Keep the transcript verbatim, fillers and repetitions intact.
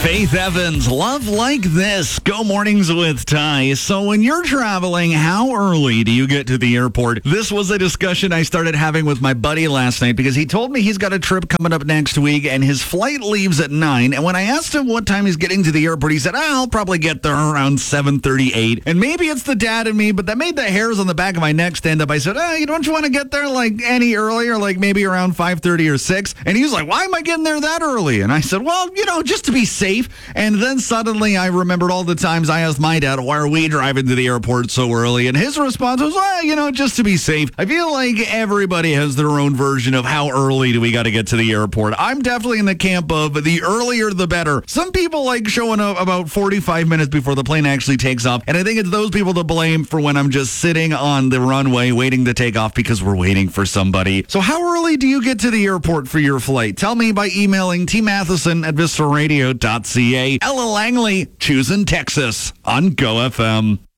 Faith Evans, Love Like This. Go Mornings with Ty. So when you're traveling, how early do you get to the airport? This was a discussion I started having with my buddy last night because he told me he's got a trip coming up next week and his flight leaves at nine. And when I asked him what time he's getting to the airport, he said, oh, I'll probably get there around seven thirty-eight. And maybe it's the dad in me, but that made the hairs on the back of my neck stand up. I said, oh, you don't you want to get there like any earlier, like maybe around five thirty or six? And he was like, why am I getting there that early? And I said, well, you know, just to be safe. And then suddenly I remembered all the times I asked my dad, why are we driving to the airport so early? And his response was, well, you know, just to be safe. I feel like everybody has their own version of how early do we got to get to the airport. I'm definitely in the camp of the earlier the better. Some people like showing up about forty-five minutes before the plane actually takes off. And I think it's those people to blame for when I'm just sitting on the runway waiting to take off because we're waiting for somebody. So how early do you get to the airport for your flight? Tell me by emailing T Matheson at visitaradio dot c a. Ella Langley, choosing Texas on Go F M.